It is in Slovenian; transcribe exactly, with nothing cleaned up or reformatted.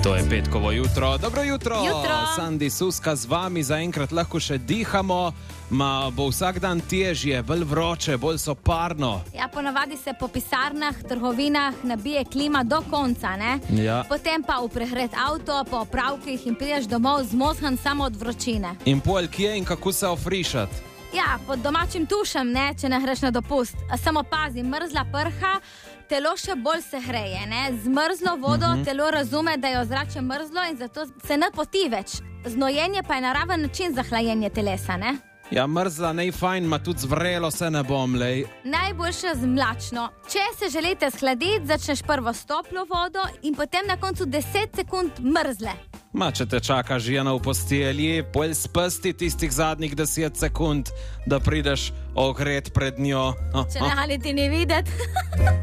To je petkovo jutro. Dobro jutro! Jutro. Sandi Suska z vami, zaenkrat lahko še dihamo, ma bo vsak dan težje, bolj vroče, bolj soparno. Ja, ponavadi se po pisarnah, trgovinah nabije klima do konca, ne? Ja. Potem pa v prehred avto, po opravkih in prideš domov zmozgan samo od vročine. In pol kje in kako se ofrišati? Ja, pod domačim tušem, ne, če ne greš na dopust. A samo pazi, mrzla prha, telo še bolj se hreje, ne? Z mrzlo vodo uh-huh. telo razume, da je ozračje mrzlo in zato se ne poti več. Znojenje pa je naraven način za hlajenje telesa, ne? Ja, mrzla nej fajn, ma tudi zvrelo se ne bom, lej. Najboljše z mlačno. Če se želite shladiti, začneš prvo s toplo vodo in potem na koncu deset sekund mrzle. Ma, če te čaka žena v postelji, pol spasti tistih zadnjih deset sekund, da prideš ogret pred njo. Če ne ali ti ni videti.